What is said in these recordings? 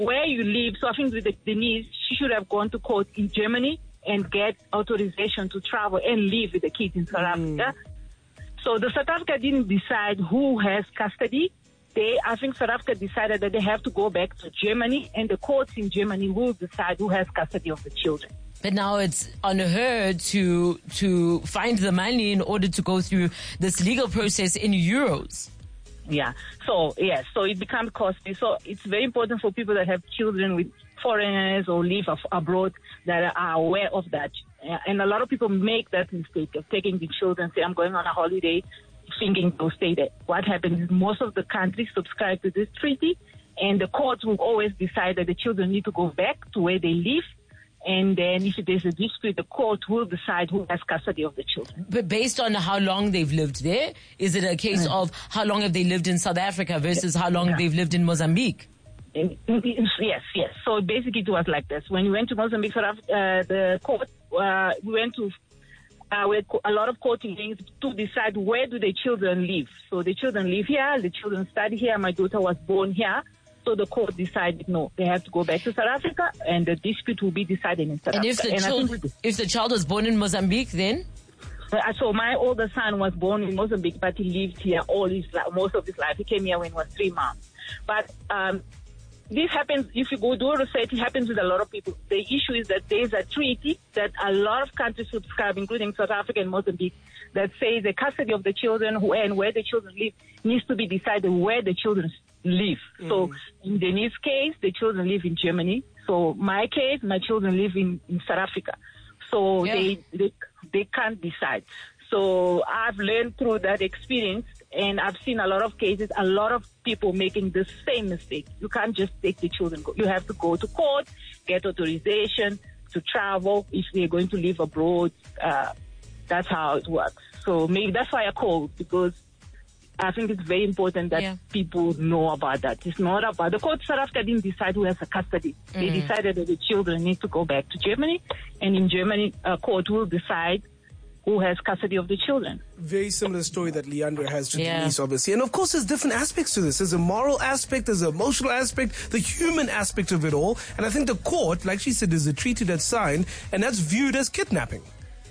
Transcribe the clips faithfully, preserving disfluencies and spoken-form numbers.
where you live, so I think with the Denise, she should have gone to court in Germany and get authorization to travel and live with the kids in South Mm. Africa. So the South Africa didn't decide who has custody. They, I think South Africa decided that they have to go back to Germany, and the courts in Germany will decide who has custody of the children. But now it's on her to to find the money in order to go through this legal process in euros. Yeah. So, yes. So it becomes costly. So it's very important for people that have children with foreigners or live af- abroad that are aware of that. Uh, and a lot of people make that mistake of taking the children, say, I'm going on a holiday, thinking they'll stay there. What happens is most of the countries subscribe to this treaty, and the courts will always decide that the children need to go back to where they live. And then if there's a dispute, the court will decide who has custody of the children. But based on how long they've lived there, is it a case Mm. of how long have they lived in South Africa versus how long Yeah. they've lived in Mozambique? And- Yes, yes. So basically it was like this. When we went to Mozambique, South Af- uh, the court, uh, we went to uh, we had co- a lot of court hearings to decide where do the children live. So the children live here, the children study here, my daughter was born here. So the court decided, no, they have to go back to South Africa, and the dispute will be decided in South And if Africa. the, And I child, think we- if the child was born in Mozambique, then? Uh, So my older son was born in Mozambique, but he lived here all his life, most of his life. He came here when he was three months. But um, this happens, if you go do a research, it happens with a lot of people. The issue is that there's a treaty that a lot of countries subscribe, including South Africa and Mozambique, that says the custody of the children who, and where the children live needs to be decided where the children live. Mm. So in Denise's case, the children live in Germany. So my case, my children live in, in South Africa. So Yeah. they, they they can't decide. So I've learned through that experience, and I've seen a lot of cases, a lot of people making the same mistake. You can't just take the children. You have to go to court, get authorization to travel if they're going to live abroad. Uh, that's how it works. So maybe that's why I called, because I think it's very important that Yeah. people know about that. It's not about, the court South Africa didn't decide who has a custody. They Mm. decided that the children need to go back to Germany, and in Germany, a court will decide who has custody of the children. Very similar story that Leandra has to Yeah. Denise, obviously. And of course, there's different aspects to this. There's a moral aspect, there's an emotional aspect, the human aspect of it all. And I think the court, like she said, there's a treaty that's signed, and that's viewed as kidnapping.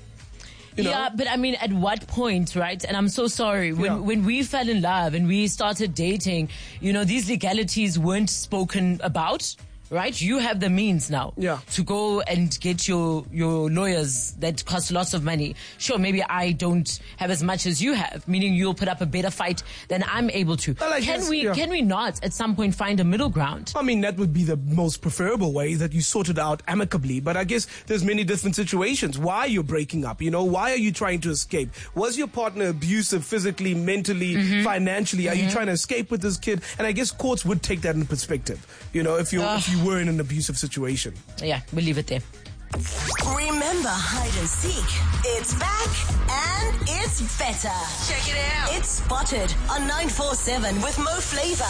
You know? Yeah, but I mean, at what point, right? And I'm so sorry. When Yeah. when we fell in love and we started dating, you know, these legalities weren't spoken about, right? You have the means now Yeah. to go and get your, your lawyers that cost lots of money. Sure, maybe I don't have as much as you have, meaning you'll put up a better fight than I'm able to. Well, I can guess, we yeah. can we not at some point find a middle ground? I mean, that would be the most preferable way, that you sort it out amicably. But I guess there's many different situations. Why you're breaking up, you know? Why are you trying to escape? Was your partner abusive physically, mentally, Mm-hmm. financially? Are you trying to escape with this kid? And I guess courts would take that in perspective, you know, if you if you were in an abusive situation. Yeah, we'll leave it there. Remember hide and seek? It's back and it's better. Check it out. It's Spotted on nine four seven with Mo Flavor.